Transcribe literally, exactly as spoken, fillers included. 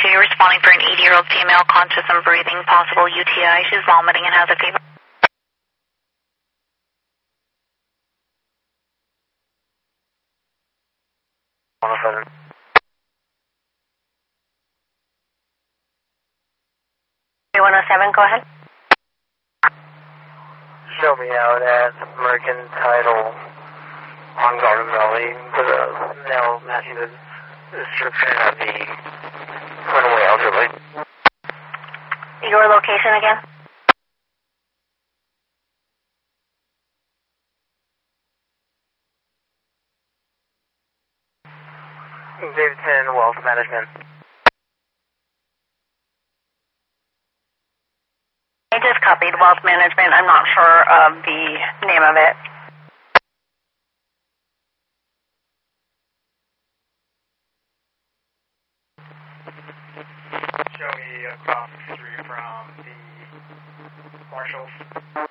you're responding for an eighty-year-old female, conscious and breathing, possible U T I. She's vomiting and has a fever. one oh seven. one oh seven, go ahead. Show me out at Mercantile on Garden Valley for the now matching the description of the runaway elderly. Your location again? Davidson Wealth Management. I just copied Wealth Management. I'm not sure of the name of it. Show me across the street from the Marshalls.